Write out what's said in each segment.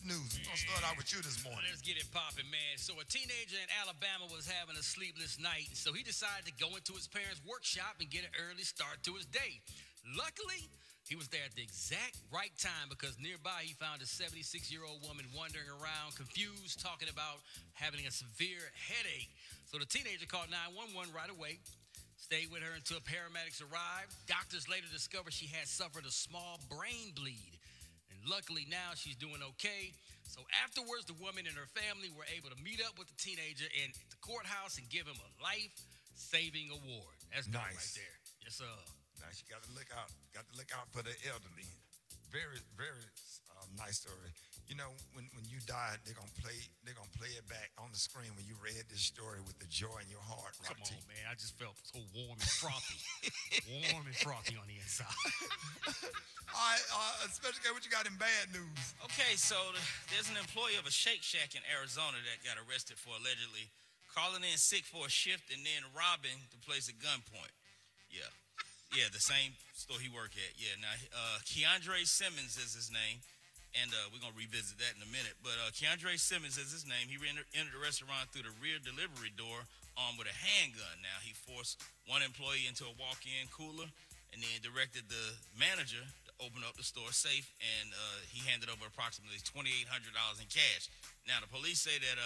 news? We're going to start out with you this morning. Let's get it popping, man. So a teenager in Alabama was having a sleepless night, so he decided to go into his parents' workshop and get an early start to his day. Luckily, he was there at the exact right time because nearby he found a 76-year-old woman wandering around, confused, talking about having a severe headache. So the teenager called 911 right away, stayed with her until paramedics arrived. Doctors later discovered she had suffered a small brain bleed. And luckily now she's doing okay. So afterwards, the woman and her family were able to meet up with the teenager in the courthouse and give him a life-saving award. That's nice right there. Yes, sir. Nice. You got to look out. Got to look out for the elderly. Very, very nice story. You know, when you died, they're gonna play it back on the screen when you read this story with the joy in your heart. Come on, man. I just felt so warm and frothy. Warm and frothy on the inside. All right, Special K, what you got in bad news? Okay, so there's an employee of a Shake Shack in Arizona that got arrested for allegedly calling in sick for a shift and then robbing the place at gunpoint. Yeah, the same store he worked at. Yeah, now, Keandre Simmons is his name, and we're going to revisit that in a minute. But Keandre Simmons is his name. He entered the restaurant through the rear delivery door armed with a handgun. Now, he forced one employee into a walk-in cooler and then directed the manager to open up the store safe, and he handed over approximately $2,800 in cash. Now, the police say that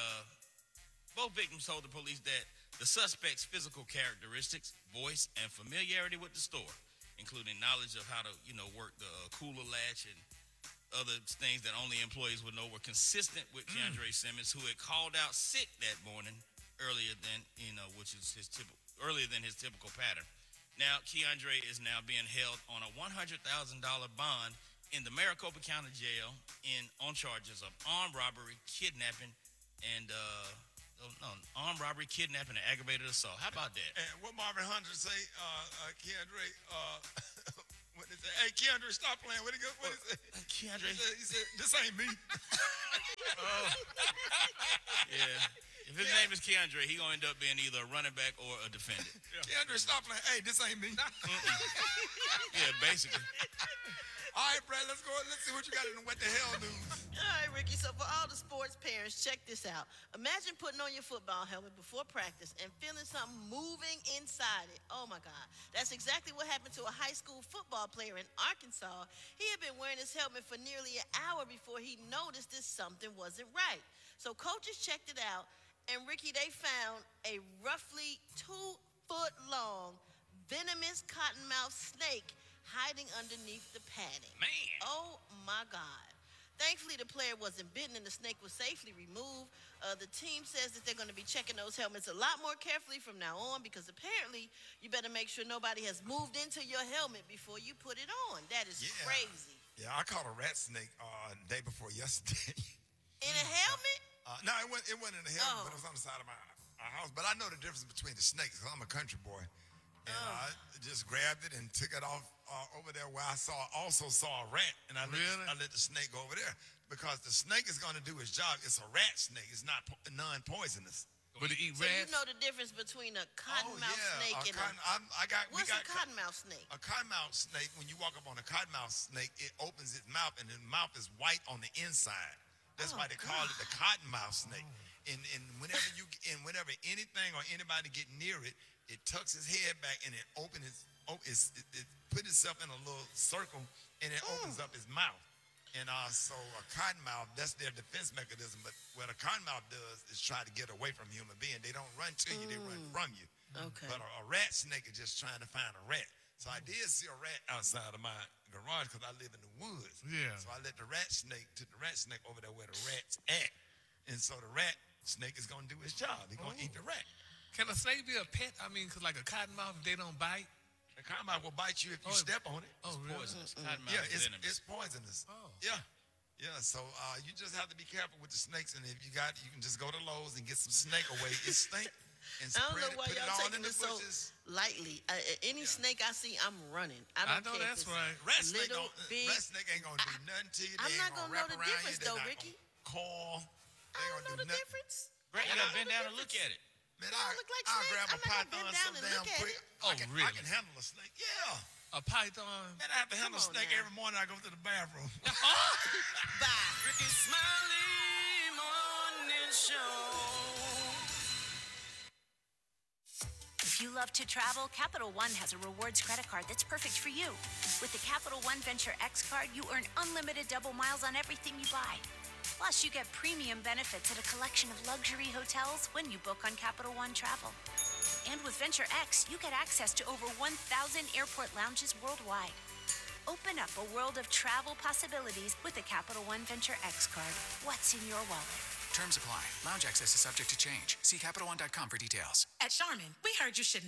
both victims told the police that the suspect's physical characteristics, voice, and familiarity with the store, including knowledge of how to, work the cooler latch and other things that only employees would know, were consistent with Keandre Simmons, who had called out sick that morning earlier than, which is earlier than his typical pattern. Now, Keandre is now being held on a $100,000 bond in the Maricopa County Jail on charges of armed robbery, kidnapping, and armed robbery, kidnapping, and aggravated assault. How about that? And what Marvin Hunter say, Keandre, what did he say? Hey, Keandre, stop playing. What did he say? Keandre. He said, this ain't me. Yeah. If his name is Keandre, he going to end up being either a running back or a defendant. Keandre, stop playing. Hey, this ain't me. Yeah, basically. All right, Brad, let's go. Let's see what you got in the What the Hell news. All right, Ricky. So for all the sports parents, check this out. Imagine putting on your football helmet before practice and feeling something moving inside it. Oh, my God. That's exactly what happened to a high school football player in Arkansas. He had been wearing his helmet for nearly an hour before he noticed that something wasn't right. So coaches checked it out, and, Ricky, they found a roughly 2-foot-long venomous cottonmouth snake hiding underneath the padding. Man. Oh, my God. Thankfully, the player wasn't bitten and the snake was safely removed. The team says that they're going to be checking those helmets a lot more carefully from now on because apparently you better make sure nobody has moved into your helmet before you put it on. That is crazy. Yeah, I caught a rat snake the day before yesterday. In a helmet? No, it wasn't in the helmet, but it was on the side of my house. But I know the difference between the snakes because I'm a country boy. And I just grabbed it and took it off over there where I also saw a rat. And I let the snake go over there because the snake is going to do its job. It's a rat snake. It's not non-poisonous. Would it eat So rats? you know the difference between a cottonmouth snake and what's a cottonmouth snake? A cottonmouth snake, when you walk up on a cottonmouth snake, it opens its mouth and the mouth is white on the inside. That's why they call it the cottonmouth snake. And whenever anything or anybody get near it, it tucks its head back and it put itself in a little circle and it opens up its mouth. And so a cottonmouth, that's their defense mechanism. But what a cottonmouth does is try to get away from a human being. They don't run to you, they run from you. Okay. But a rat snake is just trying to find a rat. So I did see a rat outside of my garage because I live in the woods. Yeah. So I took the rat snake over there where the rat's at. And so the rat snake is going to do its job. He's going to eat the rat. Can a snake be a pet? I mean, because like a cottonmouth, if they don't bite. The cottonmouth will bite you if you step on it. Oh, really? Poisonous. Yeah, it's poisonous. Oh. Yeah. Yeah, so you just have to be careful with the snakes. And if you can just go to Lowe's and get some snake away. It's snake. And I don't spread know it, why put it y'all all taking in the this so bushes. lightly. Any snake I see, I'm running. I know care that's if it's right. Rat snake, little, big. rat snake ain't gonna do nothing to you. I'm They not ain't gonna wrap know the around difference you. They're though, not Ricky. gonna call. I They don't gonna know do the nothing. difference. Grant, you gotta bend down and look at it. Man, They don't look like I'll snakes. grab a I'm not gonna python bend so down and damn look at quick. it. Oh, I really? can handle a snake. Yeah. A python. Man, I have to handle a Come on snake now. every morning I go to the bathroom. Bye. Ricky Smiley Morning Show. If you love to travel, Capital One has a rewards credit card that's perfect for you. With the Capital One Venture X card, you earn unlimited double miles on everything you buy. Plus, you get premium benefits at a collection of luxury hotels when you book on Capital One Travel. And with Venture X, you get access to over 1,000 airport lounges worldwide. Open up a world of travel possibilities with the Capital One Venture X card. What's in your wallet? Terms apply. Lounge access is subject to change. See CapitalOne.com for details. At Charmin, we heard you should